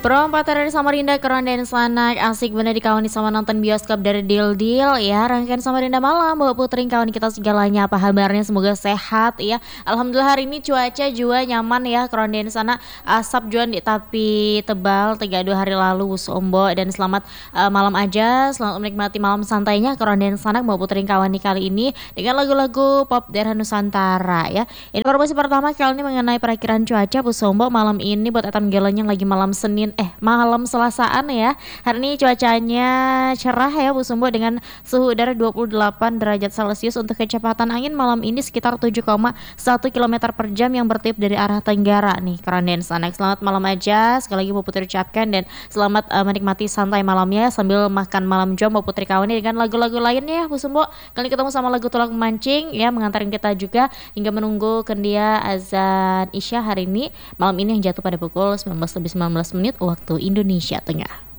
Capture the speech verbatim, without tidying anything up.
Perompak dari Samarinda keren dan sanak asik bener dikawani sama nonton bioskop dari Deal Deal ya. Rangkaian Samarinda malam bawa putri kawan kita segalanya, apa kabarnya, semoga sehat ya. Alhamdulillah hari ini cuaca juga nyaman ya, keren dan sana asap juan di tapi tebal tiga dua hari lalu Sombo. Dan selamat uh, malam aja, selamat menikmati malam santainya keren dan sanak bawa putri kawan kali ini dengan lagu-lagu pop dari Nusantara ya. Informasi pertama kali ini mengenai perakiran cuaca Bu Sombo malam ini buat etam gelanya lagi malam Senin eh malam Selasaan ya. Hari ini cuacanya cerah ya Bu Sumbo dengan suhu udara dua puluh delapan derajat Celcius. Untuk kecepatan angin malam ini sekitar tujuh koma satu kilometer per jam yang bertiup dari arah tenggara nih. Keren dan sanak. Selamat malam aja sekali lagi Bu Putri ucapkan, dan selamat uh, menikmati santai malamnya sambil makan malam jom Bu Putri kawan dengan lagu-lagu lainnya Bu Sumbo. Kali ketemu sama lagu Tulak Memancing ya, mengantarin kita juga hingga menunggu kendia azan Isya hari ini malam ini yang jatuh pada pukul sembilan belas lebih sembilan belas menit waktu Indonesia Tengah.